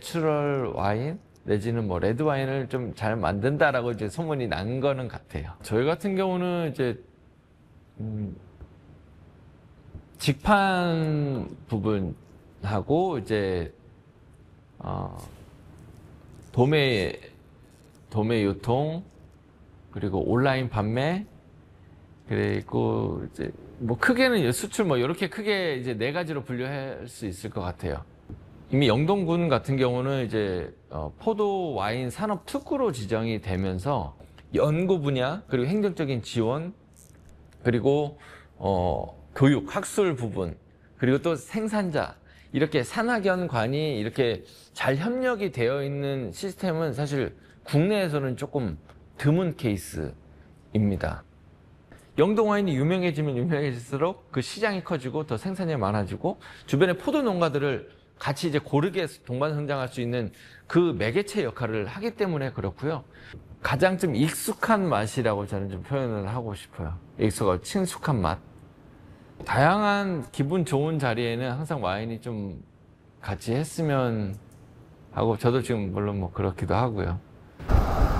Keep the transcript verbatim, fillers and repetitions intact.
내추럴 와인 내지는 뭐 레드 와인을 좀 잘 만든다라고 이제 소문이 난 거는 같아요. 저희 같은 경우는 이제 음, 직판 부분하고 이제 어, 도매 도매 유통 그리고 온라인 판매 그리고 이제 뭐 크게는 수출 뭐 이렇게 크게 이제 네 가지로 분류할 수 있을 것 같아요. 이미 영동군 같은 경우는 이제 어, 포도 와인 산업 특구로 지정이 되면서 연구 분야 그리고 행정적인 지원 그리고 어, 교육 학술 부분 그리고 또 생산자 이렇게 산학연관이 이렇게 잘 협력이 되어 있는 시스템은 사실 국내에서는 조금 드문 케이스입니다. 영동 와인이 유명해지면 유명해질수록 그 시장이 커지고 더 생산량이 많아지고 주변의 포도 농가들을 같이 이제 고르게 동반 성장할 수 있는 그 매개체 역할을 하기 때문에 그렇고요. 가장 좀 익숙한 맛이라고 저는 좀 표현을 하고 싶어요. 익숙하고 친숙한 맛. 다양한 기분 좋은 자리에는 항상 와인이 좀 같이 했으면 하고 저도 지금 물론 뭐 그렇기도 하고요.